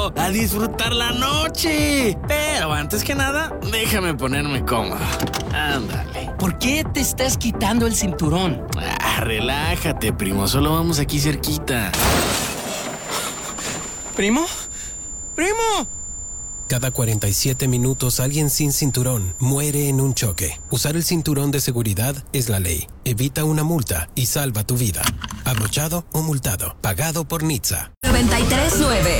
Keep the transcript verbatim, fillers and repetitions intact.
amigo, a disfrutar la noche. Pero antes que nada, déjame ponerme cómodo. Ándale. ¿Por qué te estás quitando el cinturón? Ah, relájate, primo, solo vamos aquí cerquita. ¿Primo? ¡Primo! Cada cuarenta y siete minutos alguien sin cinturón muere en un choque. Usar el cinturón de seguridad es la ley. Evita una multa y salva tu vida. Abrochado o multado. Pagado por N H T S A. noventa y tres nueve